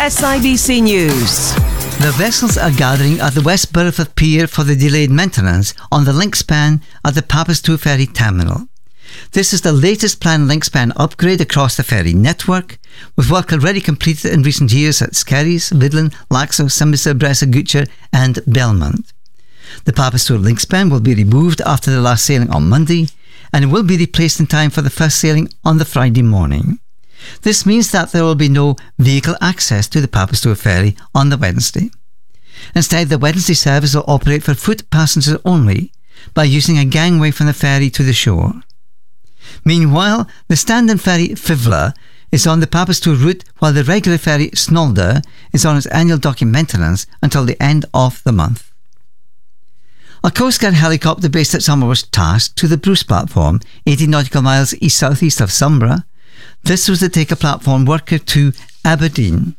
SIBC News. The vessels are gathering at the West Burford Pier for the delayed maintenance on the link span at the Papistour Ferry Terminal. This is the latest planned link span upgrade across the ferry network, with work already completed in recent years at Skerries, Vidlin, Laxo, Simbister, Bressa, Gucher and Belmont. The Papistour link span will be removed after the last sailing on Monday, and it will be replaced in time for the first sailing on the Friday morning. This means that there will be no vehicle access to the Papistour ferry on the Wednesday. Instead, the Wednesday service will operate for foot passengers only by using a gangway from the ferry to the shore. Meanwhile, the stand-in ferry Fivla is on the Papistour route, while the regular ferry Snolder is on its annual docking maintenance until the end of the month. A Coast Guard helicopter based at Somers was tasked to the Bruce platform, 80 nautical miles east-southeast of Sombra. This was to take a platform worker to Aberdeen.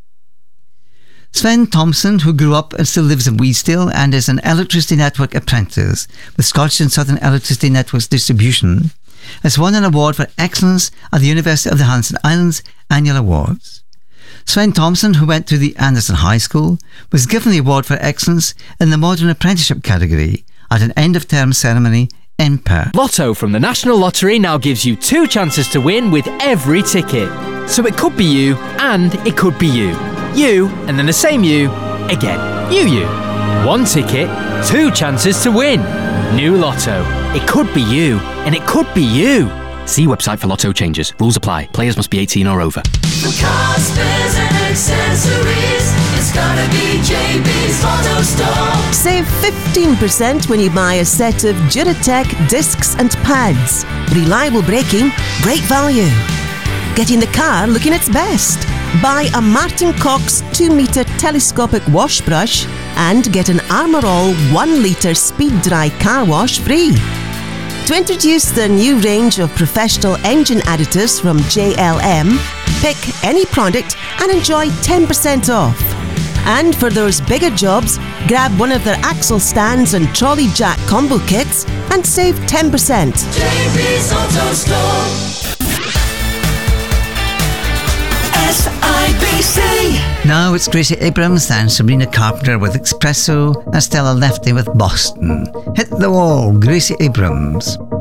Sven Thompson, who grew up and still lives in Weedstale and is an Electricity Network apprentice with Scottish and Southern Electricity Networks Distribution, has won an award for excellence at the University of the Hanson Islands Annual Awards. Sven Thompson, who went to the Anderson High School, was given the award for excellence in the Modern Apprenticeship category at an end-of-term ceremony in Perth. Lotto from the National Lottery now gives you 2 chances to win with every ticket. So it could be you and it could be you. You and then the same you again. You. 1 ticket, 2 chances to win. New Lotto. It could be you and it could be you. See website for Lotto changes. Rules apply. Players must be 18 or over. For cars, spares and accessories, it's gotta be JB's Auto Store. Save 15% when you buy a set of Duratec discs and pads. Reliable braking, great value. Getting the car looking its best. Buy a Martin Cox 2-metre telescopic wash brush and get an Armour All 1-litre speed dry car wash free. To introduce the new range of professional engine additives from JLM, pick any product and enjoy 10% off. And for those bigger jobs, grab one of their axle stands and trolley jack combo kits and save 10%. JB's Auto Store. SIBC. Now it's Gracie Abrams and Sabrina Carpenter with Espresso and Stella Lefty with Boston. Hit the wall, Gracie Abrams.